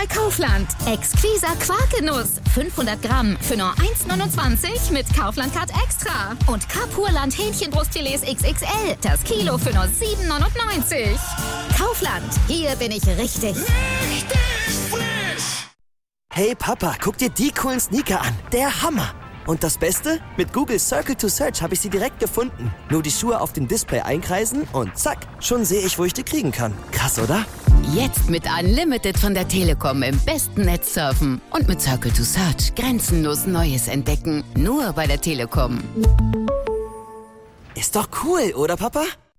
bei Kaufland. Exquiser Quarkenuss, 500 Gramm für nur 1,29 mit Kaufland-Card Extra. Und Kapurland Hähnchenbrustfilets XXL, das Kilo für nur 7,99. Kaufland, hier bin ich richtig. Hey Papa, guck dir die coolen Sneaker an. Der Hammer. Und das Beste? Mit Google Circle to Search habe ich sie direkt gefunden. Nur die Schuhe auf dem Display einkreisen und zack, schon sehe ich, wo ich die kriegen kann. Krass, oder? Jetzt mit Unlimited von der Telekom im besten Netz surfen. Und mit Circle to Search grenzenlos Neues entdecken. Nur bei der Telekom. Ist doch cool, oder Papa?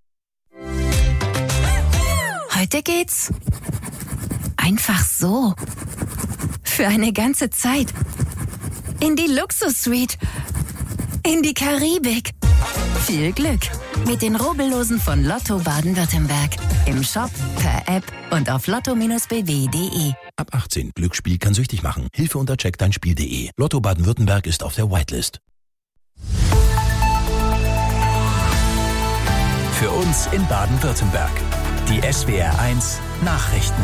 Heute geht's einfach so. Für eine ganze Zeit. In die Luxus-Suite. In die Karibik. Viel Glück mit den Rubbellosen von Lotto Baden-Württemberg. Im Shop, per App und auf lotto-bw.de. Ab 18. Glücksspiel kann süchtig machen. Hilfe unter checkdeinspiel.de. Lotto Baden-Württemberg ist auf der Whitelist. Für uns in Baden-Württemberg. Die SWR1 Nachrichten.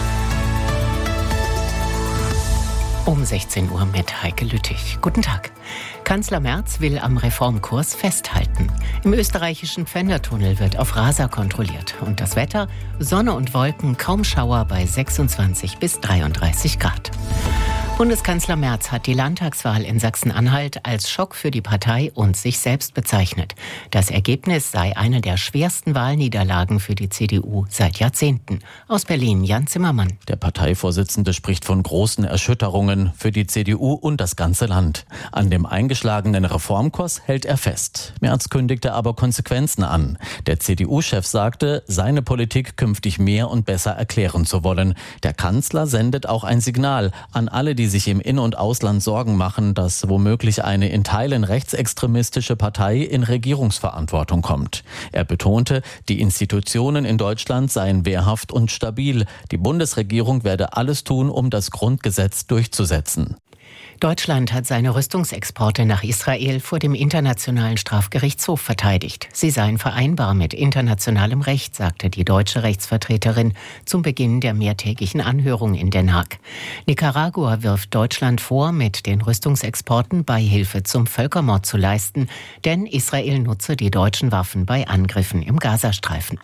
Um 16 Uhr mit Heike Lüttich. Guten Tag. Kanzler Merz will am Reformkurs festhalten. Im österreichischen Pfändertunnel wird auf Raser kontrolliert. Und das Wetter? Sonne und Wolken, kaum Schauer bei 26 bis 33 Grad. Bundeskanzler Merz hat die Landtagswahl in Sachsen-Anhalt als Schock für die Partei und sich selbst bezeichnet. Das Ergebnis sei eine der schwersten Wahlniederlagen für die CDU seit Jahrzehnten. Aus Berlin, Jan Zimmermann. Der Parteivorsitzende spricht von großen Erschütterungen für die CDU und das ganze Land. An dem eingeschlagenen Reformkurs hält er fest. Merz kündigte aber Konsequenzen an. Der CDU-Chef sagte, seine Politik künftig mehr und besser erklären zu wollen. Der Kanzler sendet auch ein Signal an alle, die sich im In- und Ausland Sorgen machen, dass womöglich eine in Teilen rechtsextremistische Partei in Regierungsverantwortung kommt. Er betonte, die Institutionen in Deutschland seien wehrhaft und stabil. Die Bundesregierung werde alles tun, um das Grundgesetz durchzusetzen. Deutschland hat seine Rüstungsexporte nach Israel vor dem Internationalen Strafgerichtshof verteidigt. Sie seien vereinbar mit internationalem Recht, sagte die deutsche Rechtsvertreterin zum Beginn der mehrtägigen Anhörung in Den Haag. Nicaragua wirft Deutschland vor, mit den Rüstungsexporten Beihilfe zum Völkermord zu leisten, denn Israel nutze die deutschen Waffen bei Angriffen im Gazastreifen.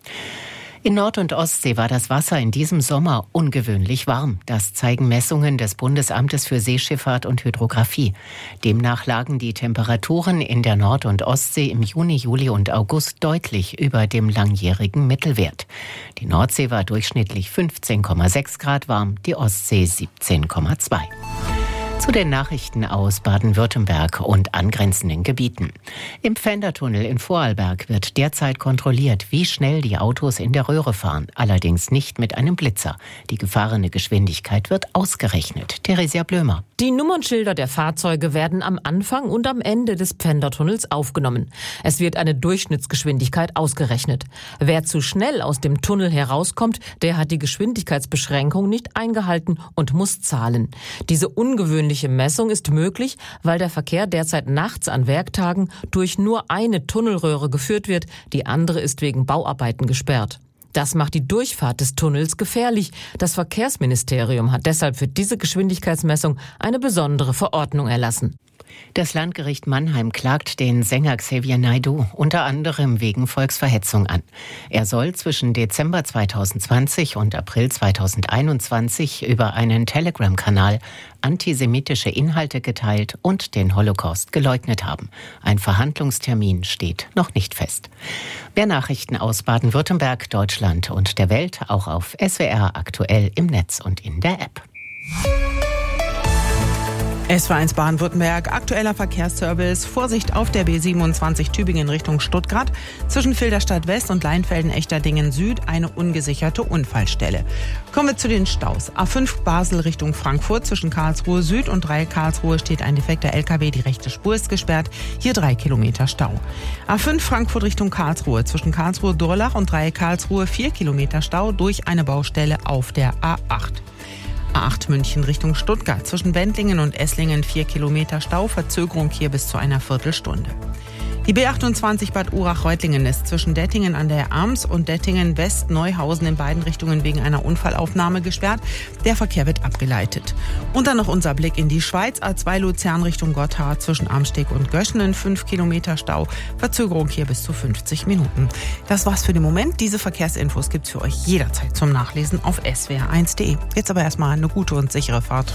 In Nord- und Ostsee war das Wasser in diesem Sommer ungewöhnlich warm. Das zeigen Messungen des Bundesamtes für Seeschifffahrt und Hydrographie. Demnach lagen die Temperaturen in der Nord- und Ostsee im Juni, Juli und August deutlich über dem langjährigen Mittelwert. Die Nordsee war durchschnittlich 15,6 Grad warm, die Ostsee 17,2. Zu den Nachrichten aus Baden-Württemberg und angrenzenden Gebieten. Im Pfändertunnel in Vorarlberg wird derzeit kontrolliert, wie schnell die Autos in der Röhre fahren. Allerdings nicht mit einem Blitzer. Die gefahrene Geschwindigkeit wird ausgerechnet. Theresia Blömer. Die Nummernschilder der Fahrzeuge werden am Anfang und am Ende des Pfändertunnels aufgenommen. Es wird eine Durchschnittsgeschwindigkeit ausgerechnet. Wer zu schnell aus dem Tunnel herauskommt, der hat die Geschwindigkeitsbeschränkung nicht eingehalten und muss zahlen. Diese ungewöhnliche Messung ist möglich, weil der Verkehr derzeit nachts an Werktagen durch nur eine Tunnelröhre geführt wird. Die andere ist wegen Bauarbeiten gesperrt. Das macht die Durchfahrt des Tunnels gefährlich. Das Verkehrsministerium hat deshalb für diese Geschwindigkeitsmessung eine besondere Verordnung erlassen. Das Landgericht Mannheim klagt den Sänger Xavier Naidoo unter anderem wegen Volksverhetzung an. Er soll zwischen Dezember 2020 und April 2021 über einen Telegram-Kanal antisemitische Inhalte geteilt und den Holocaust geleugnet haben. Ein Verhandlungstermin steht noch nicht fest. Mehr Nachrichten aus Baden-Württemberg, Deutschland und der Welt auch auf SWR aktuell im Netz und in der App. SWR1 Baden-Württemberg, aktueller Verkehrsservice. Vorsicht auf der B27 Tübingen Richtung Stuttgart. Zwischen Filderstadt West und Leinfelden-Echterdingen Süd eine ungesicherte Unfallstelle. Kommen wir zu den Staus. A5 Basel Richtung Frankfurt. Zwischen Karlsruhe Süd und Dreieck Karlsruhe steht ein defekter LKW. Die rechte Spur ist gesperrt. Hier 3 Kilometer Stau. A5 Frankfurt Richtung Karlsruhe. Zwischen Karlsruhe-Durlach und Dreieck Karlsruhe 4 Kilometer Stau durch eine Baustelle auf der A8. A8 München Richtung Stuttgart. Zwischen Wendlingen und Esslingen 4 Kilometer Stau. Verzögerung hier bis zu einer Viertelstunde. Die B28 Bad Urach-Reutlingen ist zwischen Dettingen an der Arms und Dettingen-West-Neuhausen in beiden Richtungen wegen einer Unfallaufnahme gesperrt. Der Verkehr wird abgeleitet. Und dann noch unser Blick in die Schweiz. A2 Luzern Richtung Gotthard zwischen Amsteg und Göschenen. 5 Kilometer Stau. Verzögerung hier bis zu 50 Minuten. Das war's für den Moment. Diese Verkehrsinfos gibt's für euch jederzeit zum Nachlesen auf swr1.de. Jetzt aber erstmal eine gute und sichere Fahrt.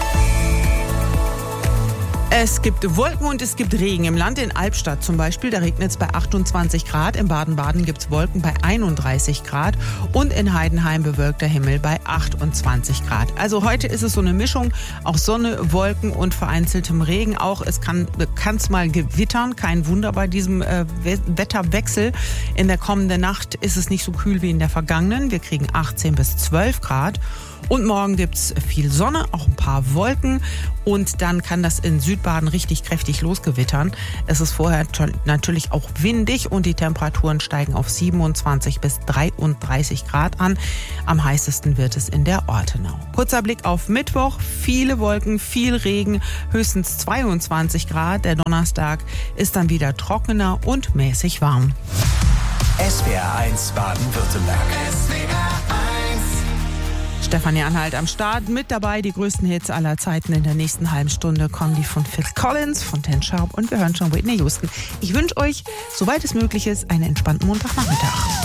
Es gibt Wolken und es gibt Regen. Im Land in Albstadt zum Beispiel, da regnet es bei 28 Grad. In Baden-Baden gibt es Wolken bei 31 Grad. Und in Heidenheim bewölkter Himmel bei 28 Grad. Also heute ist es so eine Mischung, auch Sonne, Wolken und vereinzeltem Regen. Auch es kann's mal gewittern, kein Wunder bei diesem Wetterwechsel. In der kommenden Nacht ist es nicht so kühl wie in der vergangenen. Wir kriegen 18 bis 12 Grad. Und morgen gibt's viel Sonne, auch ein paar Wolken. Und dann kann das in Südbaden richtig kräftig losgewittern. Es ist vorher natürlich auch windig und die Temperaturen steigen auf 27 bis 33 Grad an. Am heißesten wird es in der Ortenau. Kurzer Blick auf Mittwoch. Viele Wolken, viel Regen, höchstens 22 Grad. Der Donnerstag ist dann wieder trockener und mäßig warm. SWR1 Baden-Württemberg. Stefanie Anhalt am Start, mit dabei die größten Hits aller Zeiten. In der nächsten halben Stunde kommen die von Phil Collins, von Ten Sharp und wir hören schon Whitney Houston. Ich wünsche euch, soweit es möglich ist, einen entspannten Montagnachmittag.